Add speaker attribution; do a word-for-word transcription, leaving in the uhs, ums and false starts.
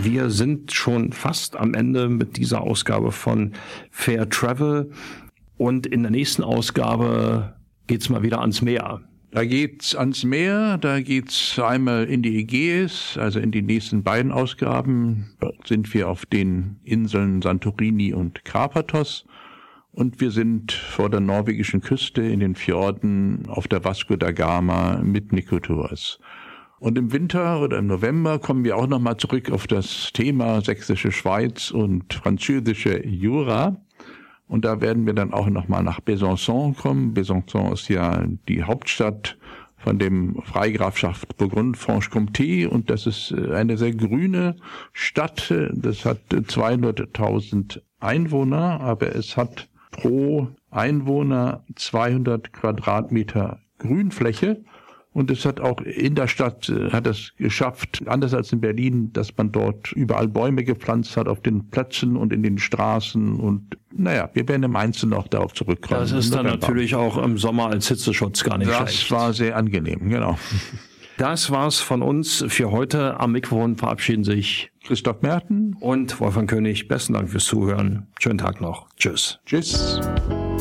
Speaker 1: Wir sind schon fast am Ende mit dieser Ausgabe von Fair Travel und in der nächsten Ausgabe geht's mal wieder ans Meer.
Speaker 2: Da geht's ans Meer, da geht's einmal in die Ägäis, also in die nächsten beiden Ausgaben. Dort sind wir auf den Inseln Santorini und Karpathos und wir sind vor der norwegischen Küste in den Fjorden auf der Vasco da Gama mit Nikotours. Und im Winter oder im November kommen wir auch nochmal zurück auf das Thema sächsische Schweiz und französische Jura. Und da werden wir dann auch nochmal nach Besançon kommen. Besançon ist ja die Hauptstadt von dem Freigrafschaft Burgund-Franche-Comté und das ist eine sehr grüne Stadt. Das hat zweihunderttausend Einwohner, aber es hat pro Einwohner zweihundert Quadratmeter Grünfläche. Und es hat auch in der Stadt, hat es geschafft, anders als in Berlin, dass man dort überall Bäume gepflanzt hat auf den Plätzen und in den Straßen. Und naja, wir werden im Einzelnen noch darauf zurückkommen.
Speaker 1: Das ist dann natürlich auch im Sommer als Hitzeschutz gar nicht
Speaker 2: das
Speaker 1: schlecht.
Speaker 2: Das war sehr angenehm, genau.
Speaker 1: Das war's von uns für heute. Am Mikrofon verabschieden sich
Speaker 2: Christoph Merten
Speaker 1: und Wolfgang König. Besten Dank fürs Zuhören. Schönen Tag noch. Tschüss.
Speaker 2: Tschüss.